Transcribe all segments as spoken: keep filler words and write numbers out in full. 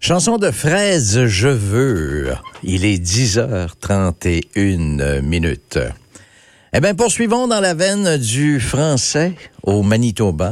Chanson de Fraise, je veux. Il est dix heures trente et une minutes. Eh bien, poursuivons dans la veine du français au Manitoba.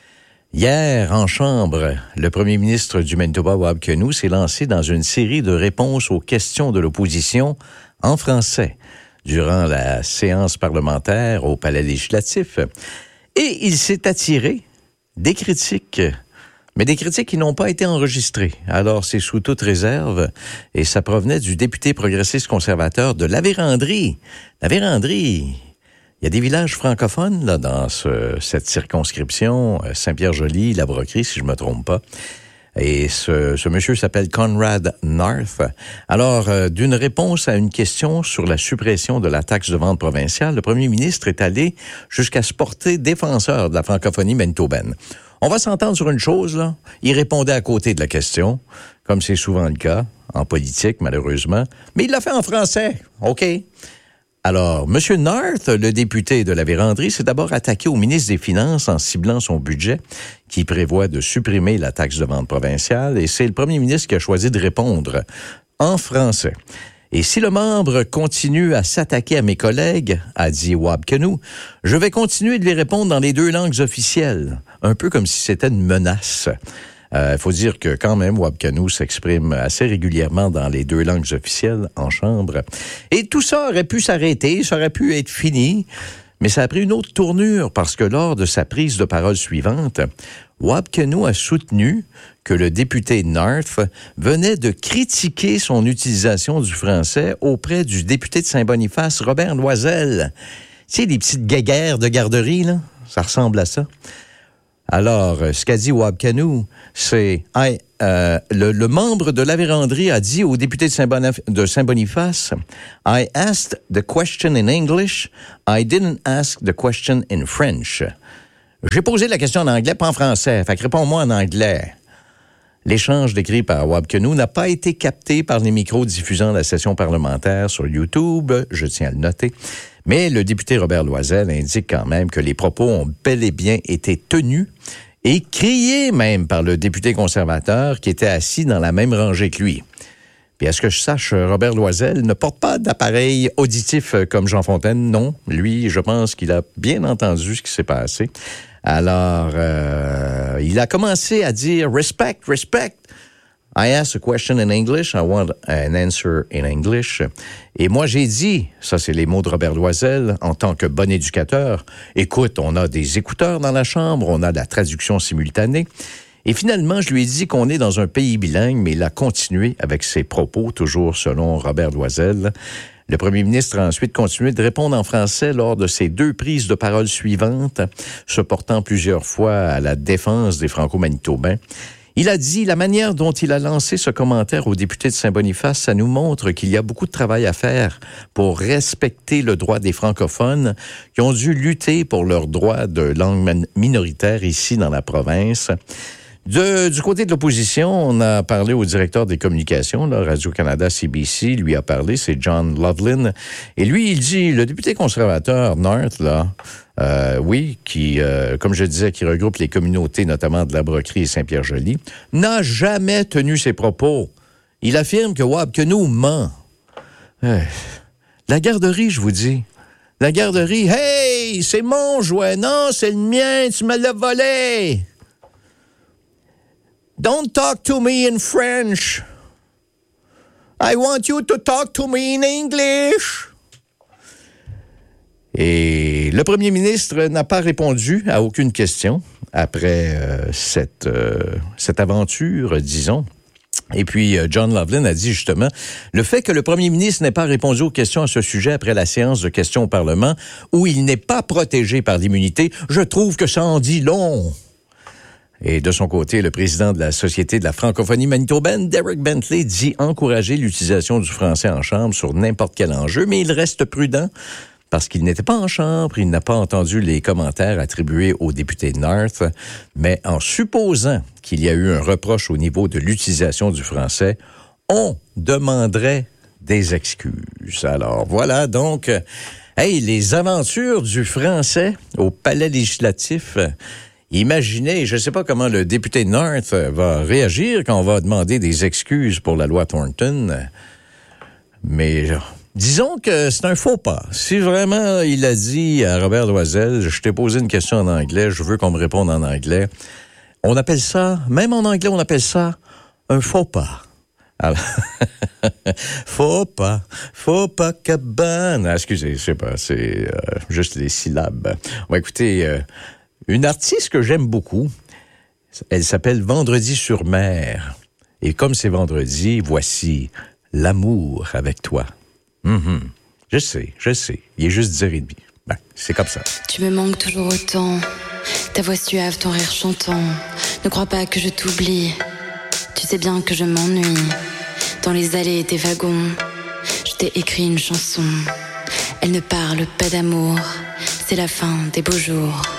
Hier, en chambre, le premier ministre du Manitoba, Wab Kinew, s'est lancé dans une série de réponses aux questions de l'opposition en français durant la séance parlementaire au Palais législatif. Et il s'est attiré des critiques, mais des critiques qui n'ont pas été enregistrées. Alors, c'est sous toute réserve, et ça provenait du député progressiste conservateur de La Vérendrye. La Vérendrye, il y a des villages francophones là dans ce, cette circonscription, Saint-Pierre-Joly, La Brocquerie, si je me trompe pas. Et ce, ce monsieur s'appelle Conrad North. Alors, euh, d'une réponse à une question sur la suppression de la taxe de vente provinciale, le premier ministre est allé jusqu'à se porter défenseur de la francophonie manitobaine. On va s'entendre sur une chose, là. Il répondait à côté de la question, comme c'est souvent le cas, en politique, malheureusement. Mais il l'a fait en français. OK. Alors, M. North, le député de la Vérendrye, s'est d'abord attaqué au ministre des Finances en ciblant son budget, qui prévoit de supprimer la taxe de vente provinciale, et c'est le premier ministre qui a choisi de répondre en français. Et si le membre continue à s'attaquer à mes collègues, a dit Wab Kinew, je vais continuer de les répondre dans les deux langues officielles, un peu comme si c'était une menace. Il euh, faut dire que quand même, Wab Kinew s'exprime assez régulièrement dans les deux langues officielles en chambre. Et tout ça aurait pu s'arrêter, ça aurait pu être fini, mais ça a pris une autre tournure parce que lors de sa prise de parole suivante, Wab Kinew a soutenu que le député North venait de critiquer son utilisation du français auprès du député de Saint-Boniface, Robert Loisel. Tu sais, les petites guéguerres de garderie, là, ça ressemble à ça. Alors, ce qu'a dit Wab Kinew, c'est I, euh, le, le membre de La Vérendrye a dit au député de, Saint-Bonif- de Saint-Boniface, I asked the question in English, I didn't ask the question in French. J'ai posé la question en anglais, pas en français. Fait que réponds-moi en anglais. L'échange décrit par Wab Kinew n'a pas été capté par les micros diffusant la session parlementaire sur YouTube, je tiens à le noter. Mais le député Robert Loisel indique quand même que les propos ont bel et bien été tenus et criés même par le député conservateur qui était assis dans la même rangée que lui. Puis à ce que je sache, Robert Loisel ne porte pas d'appareil auditif comme Jean Fontaine, non. Lui, je pense qu'il a bien entendu ce qui s'est passé. Alors, euh, il a commencé à dire « Respect, respect ». I asked a question in English, I want an answer in English. Et moi, j'ai dit, ça c'est les mots de Robert Loisel, en tant que bon éducateur, écoute, on a des écouteurs dans la chambre, on a de la traduction simultanée. Et finalement, je lui ai dit qu'on est dans un pays bilingue, mais il a continué avec ses propos, toujours selon Robert Loisel. Le premier ministre a ensuite continué de répondre en français lors de ses deux prises de parole suivantes, se portant plusieurs fois à la défense des Franco-Manitobains. Il a dit, la manière dont il a lancé ce commentaire au député de Saint-Boniface, ça nous montre qu'il y a beaucoup de travail à faire pour respecter le droit des francophones qui ont dû lutter pour leurs droits de langue minoritaire ici dans la province. De, du côté de l'opposition, on a parlé au directeur des communications, là, Radio-Canada, C B C, lui a parlé, c'est John Lovelin. Et lui, il dit, le député conservateur North, là, euh, oui, qui, euh, comme je disais, qui regroupe les communautés, notamment de La Brocquerie et Saint-Pierre-Joly, n'a jamais tenu ses propos. Il affirme que Wab Kinew ment. Euh, la garderie, je vous dis. La garderie, hey, c'est mon jouet. Non, c'est le mien, tu me l'as volé. Don't talk to me in French. I want you to talk to me in English. Et le premier ministre n'a pas répondu à aucune question après euh, cette, euh, cette aventure, disons. Et puis, euh, John Lovelin a dit justement, le fait que le premier ministre n'ait pas répondu aux questions à ce sujet après la séance de questions au Parlement, où il n'est pas protégé par l'immunité, je trouve que ça en dit long. Et de son côté, le président de la Société de la francophonie manitobaine, Derek Bentley, dit encourager l'utilisation du français en chambre sur n'importe quel enjeu, mais il reste prudent parce qu'il n'était pas en chambre, il n'a pas entendu les commentaires attribués au député North, mais en supposant qu'il y a eu un reproche au niveau de l'utilisation du français, on demanderait des excuses. Alors voilà donc, hey, les aventures du français au Palais législatif. Imaginez, je ne sais pas comment le député de North va réagir quand on va demander des excuses pour la loi Thornton. Mais disons que c'est un faux pas. Si vraiment il a dit à Robert Loisel, je t'ai posé une question en anglais, je veux qu'on me réponde en anglais, on appelle ça, même en anglais, on appelle ça un faux pas. Alors, faux pas, faux pas cabane. Ah, excusez, je sais pas, c'est euh, juste les syllabes. On va écouter euh, une artiste que j'aime beaucoup. Elle s'appelle Vendredi sur mer. Et comme c'est vendredi, voici L'amour avec toi. Mm-hmm. Je sais, je sais. Il est juste dix heures trente. Ben, c'est comme ça. Tu me manques toujours autant. Ta voix suave, ton rire chantant. Ne crois pas que je t'oublie. Tu sais bien que je m'ennuie. Dans les allées des wagons, je t'ai écrit une chanson. Elle ne parle pas d'amour. C'est la fin des beaux jours.